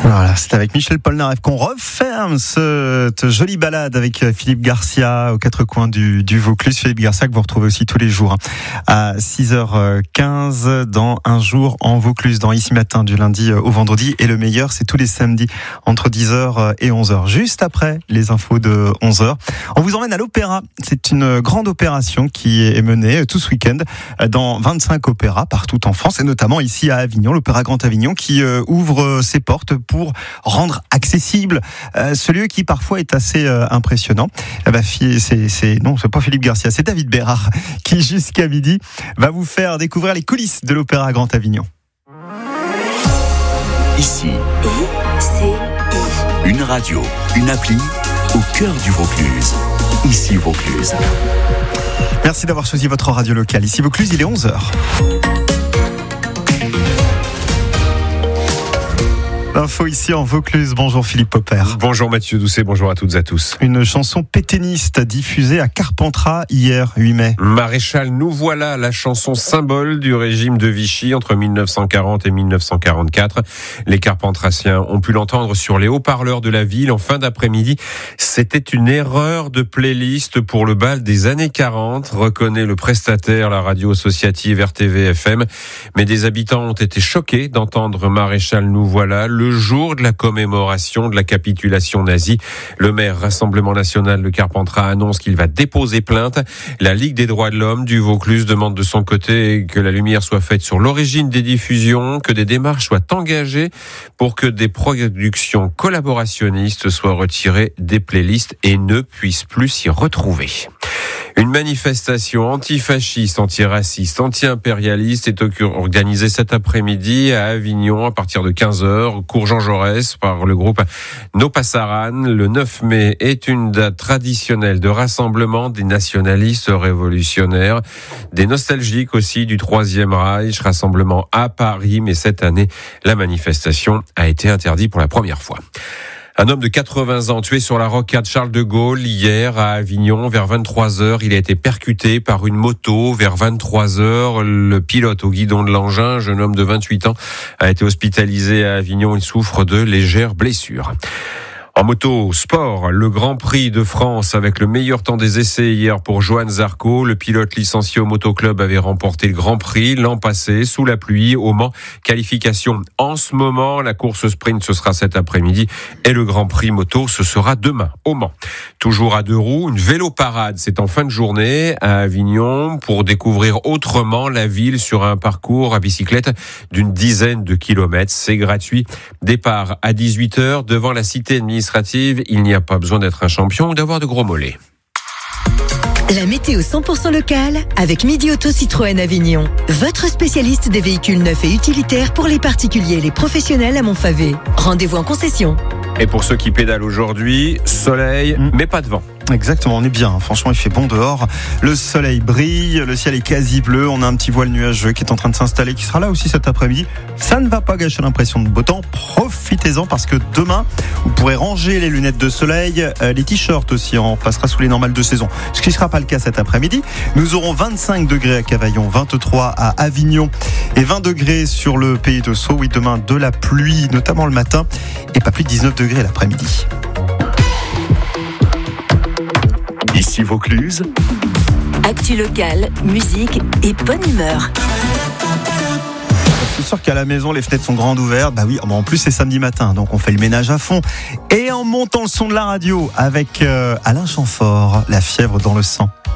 Voilà, c'est avec Michel Polnareff qu'on referme cette jolie balade avec Philippe Garcia aux quatre coins du Vaucluse. Philippe Garcia que vous retrouvez aussi tous les jours à 6h15 dans Un jour en Vaucluse, dans Ici Matin du lundi au vendredi. Et le meilleur, c'est tous les samedis entre 10h et 11h. Juste après les infos de 11h, on vous emmène à l'opéra. C'est une grande opération qui est menée tout ce week-end dans 25 opéras partout en France et notamment ici à Avignon, l'Opéra Grand Avignon qui ouvre ses portes pour rendre accessible ce lieu qui parfois est assez impressionnant. C'est pas Philippe Garcia, c'est David Bérard qui jusqu'à midi va vous faire découvrir les coulisses de l'Opéra Grand Avignon. Ici, une radio, une appli au cœur du Vaucluse. Ici Vaucluse. Merci d'avoir choisi votre radio locale. Ici Vaucluse, il est 11h. L'info ici en Vaucluse. Bonjour Philippe Popper. Bonjour Mathieu Doucet, bonjour à toutes et à tous. Une chanson pétainiste diffusée à Carpentras hier, 8 mai. Maréchal, nous voilà, la chanson symbole du régime de Vichy entre 1940 et 1944. Les Carpentrassiens ont pu l'entendre sur les haut-parleurs de la ville en fin d'après-midi. C'était une erreur de playlist pour le bal des années 40, reconnaît le prestataire, la radio associative RTV-FM. Mais des habitants ont été choqués d'entendre Maréchal, nous voilà, le jour de la commémoration de la capitulation nazie. Le maire Rassemblement National de Carpentras annonce qu'il va déposer plainte. La Ligue des droits de l'homme du Vaucluse demande de son côté que la lumière soit faite sur l'origine des diffusions, que des démarches soient engagées pour que des productions collaborationnistes soient retirées des playlists et ne puissent plus s'y retrouver. Une manifestation antifasciste, antiraciste, anti-impérialiste est organisée cet après-midi à Avignon à partir de 15h, cours Jean Jaurès par le groupe No Passaran. Le 9 mai est une date traditionnelle de rassemblement des nationalistes révolutionnaires, des nostalgiques aussi du Troisième Reich, rassemblement à Paris, mais cette année, la manifestation a été interdite pour la première fois. Un homme de 80 ans tué sur la rocade Charles de Gaulle hier à Avignon vers 23h. Il a été percuté par une moto vers 23h. Le pilote au guidon de l'engin, jeune homme de 28 ans, a été hospitalisé à Avignon. Il souffre de légères blessures. En moto sport, le Grand Prix de France avec le meilleur temps des essais hier pour Johan Zarco. Le pilote licencié au motoclub avait remporté le Grand Prix l'an passé sous la pluie au Mans. Qualification en ce moment. La course sprint, ce sera cet après-midi. Et le Grand Prix moto, ce sera demain au Mans. Toujours à deux roues, une vélo-parade. C'est en fin de journée à Avignon pour découvrir autrement la ville sur un parcours à bicyclette d'une dizaine de kilomètres. C'est gratuit. Départ à 18h devant la cité administrative. Il n'y a pas besoin d'être un champion ou d'avoir de gros mollets. La météo 100% locale avec Midi Auto Citroën Avignon. Votre spécialiste des véhicules neufs et utilitaires pour les particuliers et les professionnels à Montfavet. Rendez-vous en concession. Et pour ceux qui pédalent aujourd'hui, soleil, mais pas de vent. Exactement, on est bien. Franchement, il fait bon dehors. Le soleil brille, le ciel est quasi bleu. On a un petit voile nuageux qui est en train de s'installer, qui sera là aussi cet après-midi. Ça ne va pas gâcher l'impression de beau temps. Profitez-en parce que demain, vous pourrez ranger les lunettes de soleil, les t-shirts aussi. On passera sous les normales de saison. Ce qui ne sera pas le cas cet après-midi. Nous aurons 25 degrés à Cavaillon, 23 à Avignon et 20 degrés sur le pays de Sceaux. Oui, demain, de la pluie, notamment le matin, et pas plus de 19 degrés l'après-midi. Ici Vaucluse. Actu locale, musique et bonne humeur. Je suis sûr qu'à la maison, les fenêtres sont grandes ouvertes. Bah oui, en plus, c'est samedi matin, donc on fait le ménage à fond. Et en montant le son de la radio avec Alain Chamfort, La fièvre dans le sang.